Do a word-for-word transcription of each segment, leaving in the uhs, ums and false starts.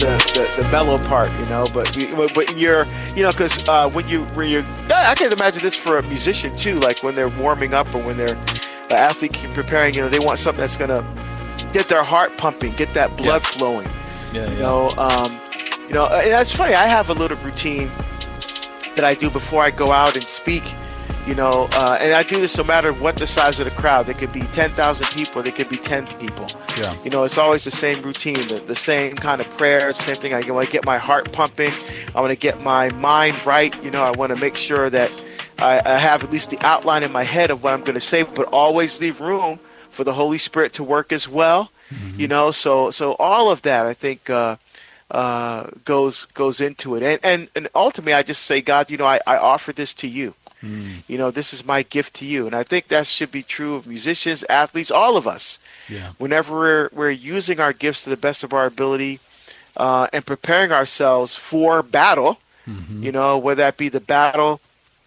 the, the, the mellow part, you know. But but you're, you know, because uh, when you when you, I can imagine this for a musician too. Like when they're warming up or when they're an athlete preparing, you know, they want something that's gonna get their heart pumping, get that blood yeah. flowing. Yeah, you yeah. know, um, you know, and that's funny. I have a little routine that I do before I go out and speak. You know, uh, and I do this no matter what the size of the crowd. There could be ten thousand people. There could be ten people. Yeah. You know, it's always the same routine, the, the same kind of prayer, same thing. I want to get my heart pumping. I want to get my mind right. You know, I want to make sure that I, I have at least the outline in my head of what I'm going to say, but always leave room for the Holy Spirit to work as well. Mm-hmm. You know, so so all of that, I think, uh, uh, goes goes into it. And, and, and ultimately, I just say, God, you know, I, I offer this to you. Mm. You know, this is my gift to you. And I think that should be true of musicians, athletes, all of us. Yeah. Whenever we're, we're using our gifts to the best of our ability uh, and preparing ourselves for battle, mm-hmm. you know, whether that be the battle,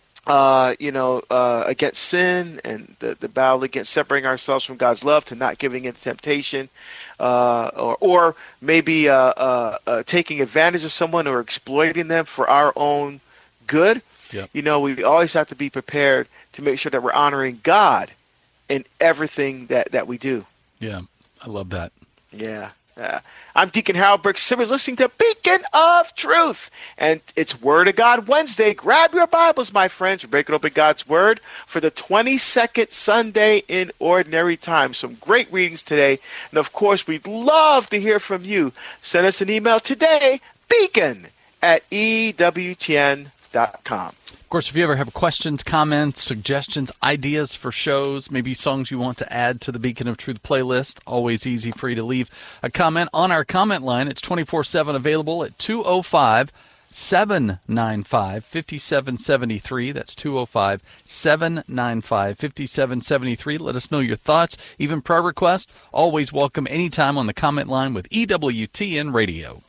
uh, you know, uh, against sin and the, the battle against separating ourselves from God's love to not giving in to temptation, uh, or, or maybe uh, uh, uh, taking advantage of someone or exploiting them for our own good. Yep. You know, we always have to be prepared to make sure that we're honoring God in everything that, that we do. Yeah, I love that. Yeah. Uh, I'm Deacon Harold Brooks Simmons, listening to Beacon of Truth. And it's Word of God Wednesday. Grab your Bibles, my friends. We're breaking open God's Word for the twenty-second Sunday in Ordinary Time. Some great readings today. And, of course, we'd love to hear from you. Send us an email today, beacon at E W T N dot com. Of course, if you ever have questions, comments, suggestions, ideas for shows, maybe songs you want to add to the Beacon of Truth playlist, always easy for you to leave a comment on our comment line. It's twenty-four seven available at two oh five, seven nine five, five seven seven three. That's two oh five, seven nine five, five seven seven three. Let us know your thoughts, even prayer requests. Always welcome anytime on the comment line with E W T N Radio.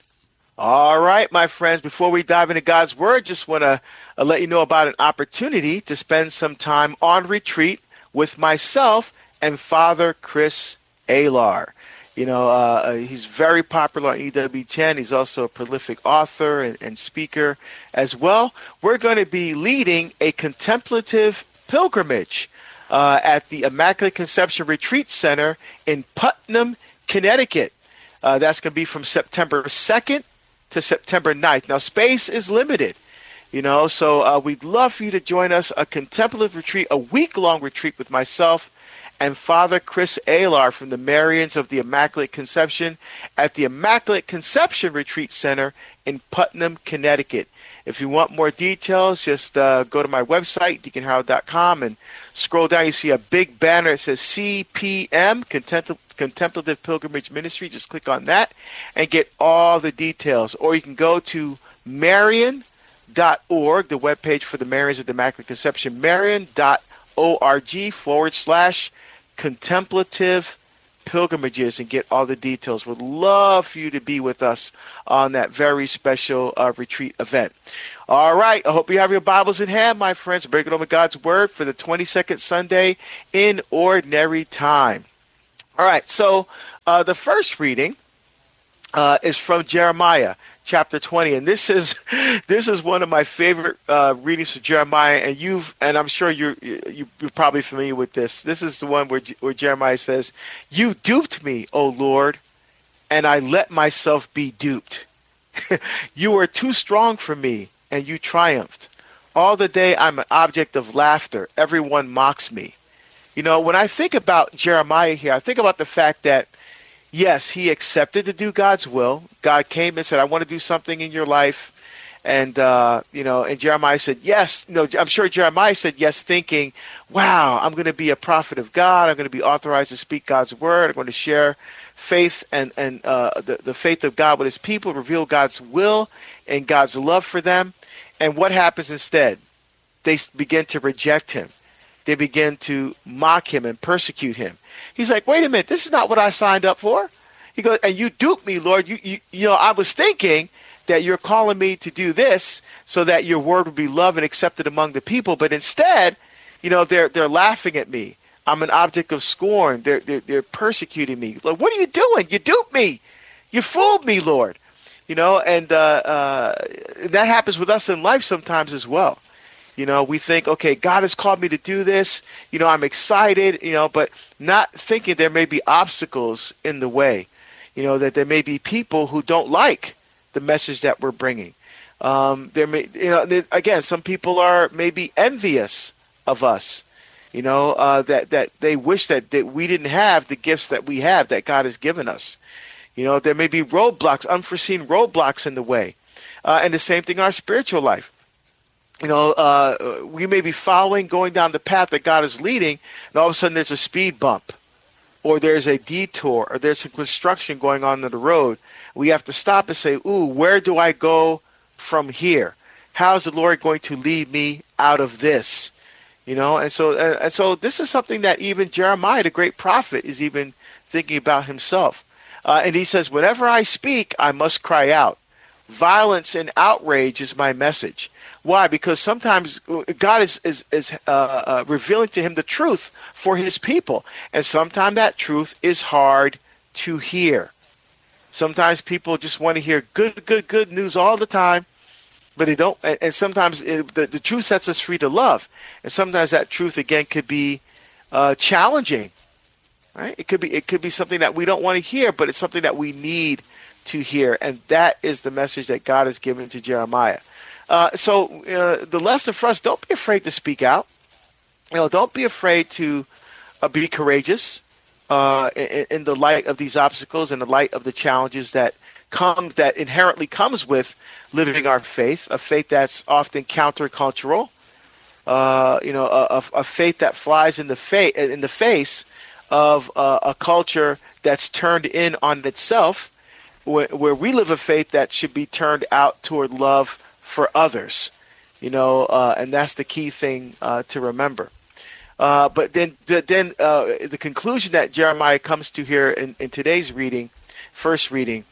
All right, my friends, before we dive into God's Word, just want to uh, let you know about an opportunity to spend some time on retreat with myself and Father Chris Alar. You know, uh, he's very popular on E W T N. He's also a prolific author and, and speaker as well. We're going to be leading a contemplative pilgrimage uh, at the Immaculate Conception Retreat Center in Putnam, Connecticut. Uh, that's going to be from September second to September ninth. Now, space is limited, you know, so uh, we'd love for you to join us, a contemplative retreat, a week-long retreat with myself and Father Chris Alar from the Marians of the Immaculate Conception at the Immaculate Conception Retreat Center in Putnam, Connecticut. If you want more details, just uh, go to my website, deacon harold dot com, and scroll down. You see a big banner that says C P M, Contempl- Contemplative Pilgrimage Ministry. Just click on that and get all the details. Or you can go to marian dot org, the webpage for the Marians of the Immaculate Conception, marian dot org forward slash contemplative pilgrimages, and get all the details. Would love for you to be with us on that very special uh, retreat event. All right, I hope you have your Bibles in hand, my friends. Breaking over God's Word for the twenty-second Sunday in Ordinary Time. All right, so uh, the first reading uh, is from Jeremiah chapter twenty, and this is this is one of my favorite uh, readings from Jeremiah. And you've and I'm sure you're you're probably familiar with this. This is the one where where Jeremiah says, "You duped me, O Lord, and I let myself be duped. You were too strong for me, and you triumphed. All the day I'm an object of laughter. Everyone mocks me." You know, when I think about Jeremiah here, I think about the fact that, yes, he accepted to do God's will. God came and said, "I want to do something in your life." And, uh, you know, and Jeremiah said, yes. You know, I'm sure Jeremiah said yes, thinking, wow, I'm going to be a prophet of God. I'm going to be authorized to speak God's word. I'm going to share faith and, and uh, the, the faith of God with his people, reveal God's will and God's love for them. And what happens instead? They begin to reject him. They begin to mock him and persecute him. He's like, wait a minute, this is not what I signed up for. He goes, and you duped me, Lord. You, you, you know, I was thinking that you're calling me to do this so that your word would be loved and accepted among the people. But instead, you know, they're they're laughing at me. I'm an object of scorn. They're, they're, they're persecuting me. Lord, what are you doing? You duped me. You fooled me, Lord. You know, and uh, uh, that happens with us in life sometimes as well. You know, we think, okay, God has called me to do this. You know, I'm excited, you know, but not thinking there may be obstacles in the way. You know, that there may be people who don't like the message that we're bringing. Um, there may, you know, there, again, some people are maybe envious of us. You know, uh, that that they wish that, that we didn't have the gifts that we have that God has given us. You know, there may be roadblocks, unforeseen roadblocks in the way. Uh, and the same thing in our spiritual life. You know, uh, we may be following, going down the path that God is leading, and all of a sudden there's a speed bump, or there's a detour, or there's some construction going on in the road. We have to stop and say, ooh, where do I go from here? How is the Lord going to lead me out of this? You know, and so uh, and so this is something that even Jeremiah, the great prophet, is even thinking about himself. Uh, and he says, whenever I speak, I must cry out. Violence and outrage is my message. Why? Because sometimes God is is, is uh, uh, revealing to him the truth for his people. And sometimes that truth is hard to hear. Sometimes people just want to hear good, good, good news all the time, but they don't. And, and sometimes it, the, the truth sets us free to love. And sometimes that truth, again, could be uh, challenging. Right? It could be it could be something that we don't want to hear, but it's something that we need to hear. And that is the message that God has given to Jeremiah. Uh, so uh, the lesson for us, don't be afraid to speak out. You know, don't be afraid to uh, be courageous uh, in, in the light of these obstacles, in the light of the challenges that come, that inherently comes with living our faith, a faith that's often countercultural, uh, you know, a, a faith that flies in the, fa- in the face of uh, a culture that's turned in on itself, where, where we live a faith that should be turned out toward love for others, you know, uh, and that's the key thing uh, to remember. Uh, but then, then uh, the conclusion that Jeremiah comes to here in, in today's reading, first reading,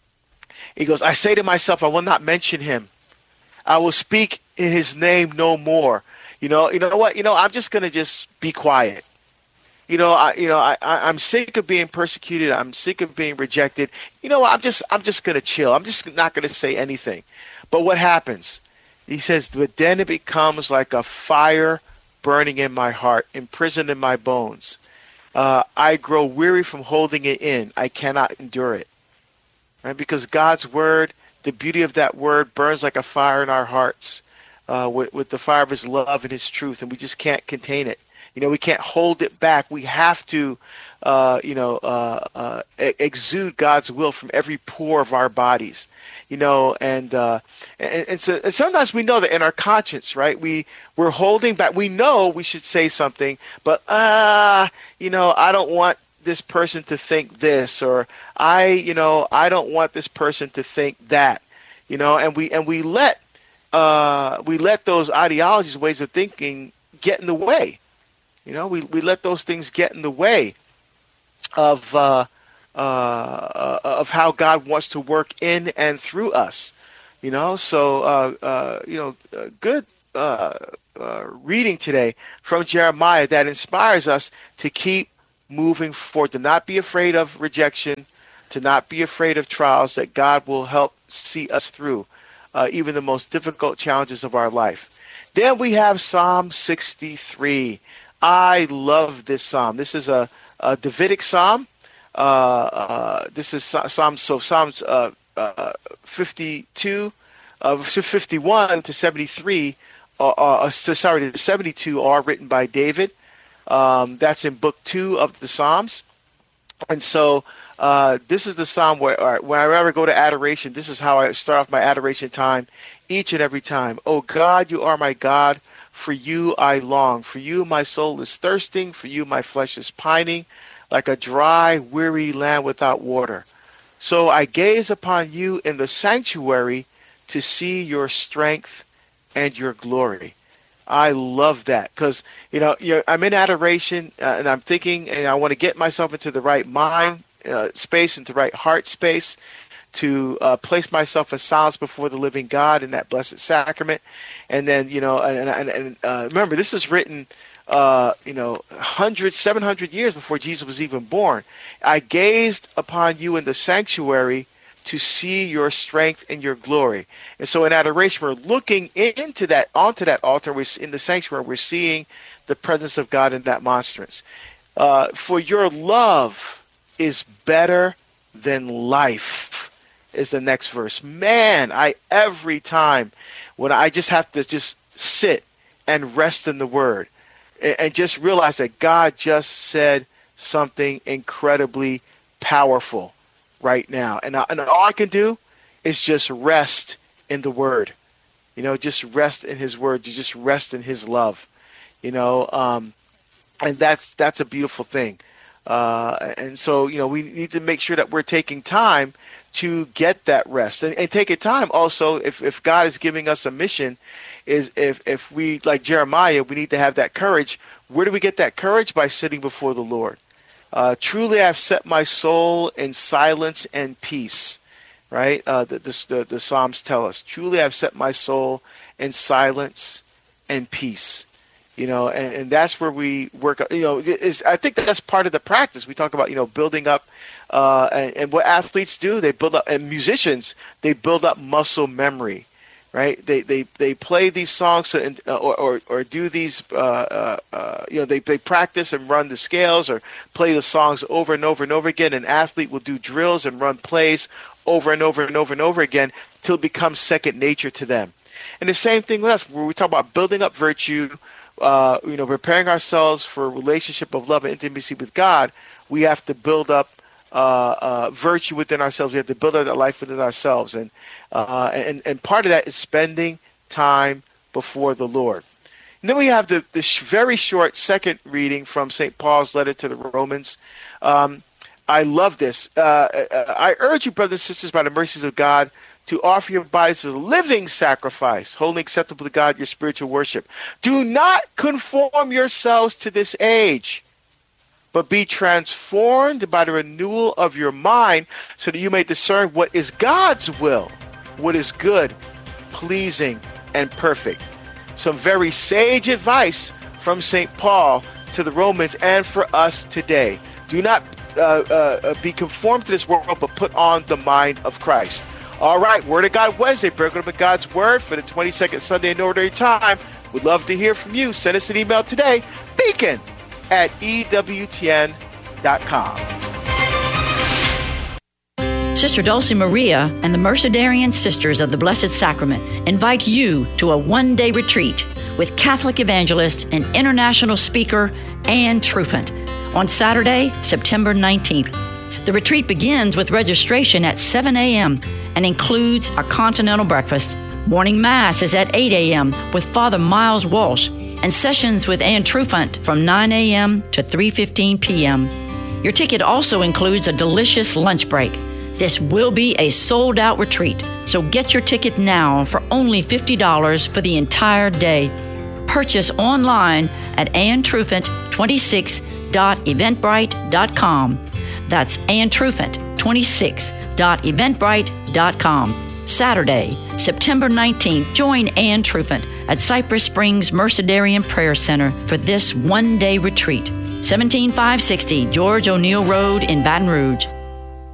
he goes, I say to myself, I will not mention him. I will speak in his name no more. You know, you know what? You know, I'm just going to just be quiet. You know, I, you know, I, I, I'm sick of being persecuted. I'm sick of being rejected. You know, I'm just, I'm just going to chill. I'm just not going to say anything. But what happens? He says, but then it becomes like a fire burning in my heart, imprisoned in my bones. Uh, I grow weary from holding it in. I cannot endure it. Right? Because God's word, the beauty of that word burns like a fire in our hearts uh, with, with the fire of his love and his truth, and we just can't contain it. You know, we can't hold it back. We have to, uh, you know, uh, uh, exude God's will from every pore of our bodies. You know, and uh, and, and, so, and sometimes we know that in our conscience, right? We we're holding back. We know we should say something, but uh, you know, I don't want this person to think this, or I, you know, I don't want this person to think that. You know, and we and we let uh, we let those ideologies, ways of thinking, get in the way. You know, we, we let those things get in the way of uh, uh, of how God wants to work in and through us. You know, so uh, uh, you know, uh, good uh, uh, reading today from Jeremiah that inspires us to keep moving forward, to not be afraid of rejection, to not be afraid of trials. That God will help see us through uh, even the most difficult challenges of our life. Then we have Psalm sixty-three. I love this psalm. This is a, a Davidic psalm. Uh, uh, this is Psalms. So Psalms uh, uh, fifty-two, uh, fifty-one to seventy-three. Uh, uh, sorry, to seventy-two are written by David. Um, that's in book two of the Psalms. And so uh, this is the psalm where, all right, when I ever go to adoration, this is how I start off my adoration time each and every time. Oh God, you are my God. For you I long. For you my soul is thirsting. For you my flesh is pining, like a dry, weary land without water. So I gaze upon you in the sanctuary to see your strength and your glory. I love that because, you know, you're, I'm in adoration uh, and I'm thinking, and I want to get myself into the right mind uh, space, into the right heart space, to uh, place myself in silence before the living God in that blessed sacrament. And then, you know, and, and, and uh, remember, this is written, uh, you know, hundreds, seven hundred years before Jesus was even born. I gazed upon you in the sanctuary to see your strength and your glory. And so in adoration, we're looking into that, onto that altar. We're in the sanctuary. We're seeing the presence of God in that monstrance. Uh, for your love is better than life, is the next verse. Man, I every time when I just have to just sit and rest in the Word and, and just realize that God just said something incredibly powerful right now. And, I, and all I can do is just rest in the Word. You know, just rest in His Word, just rest in His love. You know, um, and that's that's a beautiful thing. Uh, and so, you know, we need to make sure that we're taking time to get that rest, and, and take a time also. If, if God is giving us a mission, is if, if we, like Jeremiah, we need to have that courage. Where do we get that courage? By sitting before the Lord. Uh, Truly, I've set my soul in silence and peace. Right? Uh, the, the, the Psalms tell us, truly, I've set my soul in silence and peace. You know, and, and that's where we work. You know, is I think that's part of the practice. We talk about, you know, building up, uh, and, and what athletes do, they build up, and musicians, they build up muscle memory, right? They they, they play these songs and, uh, or, or or do these, uh, uh, uh, you know, they, they practice and run the scales or play the songs over and over and over again. An athlete will do drills and run plays over and over and over and over again till it becomes second nature to them. And the same thing with us, where we talk about building up virtue, Uh, you know, preparing ourselves for a relationship of love and intimacy with God. We have to build up uh, uh, virtue within ourselves. We have to build up that life within ourselves, and uh, and and part of that is spending time before the Lord. And then we have the the sh- very short second reading from Saint Paul's letter to the Romans. Um, I love this. Uh, I urge you, brothers and sisters, by the mercies of God, to offer your bodies as a living sacrifice, wholly acceptable to God, your spiritual worship. Do not conform yourselves to this age, but be transformed by the renewal of your mind, so that you may discern what is God's will, what is good, pleasing, and perfect. Some very sage advice from Saint Paul to the Romans and for us today. Do not uh, uh, be conformed to this world, but put on the mind of Christ. All right, Word of God Wednesday, breaking up with God's Word for the twenty-second Sunday in Ordinary Time. We'd love to hear from you. Send us an email today, beacon at E W T N dot com. Sister Dulce Maria and the Mercedarian Sisters of the Blessed Sacrament invite you to a one-day retreat with Catholic evangelist and international speaker Anne Trufant on Saturday, September nineteenth. The retreat begins with registration at seven a.m. and includes a continental breakfast. Morning Mass is at eight a.m. with Father Miles Walsh, and sessions with Anne Trufant from nine a.m. to three fifteen p.m. Your ticket also includes a delicious lunch break. This will be a sold-out retreat, so get your ticket now for only fifty dollars for the entire day. Purchase online at anne trufant twenty-six dot eventbrite dot com. That's anne trufant twenty-six dot eventbrite dot com. Saturday, September nineteenth, join Anne Trufant at Cypress Springs Mercedarian Prayer Center for this one-day retreat. seventeen five sixty George O'Neill Road in Baton Rouge.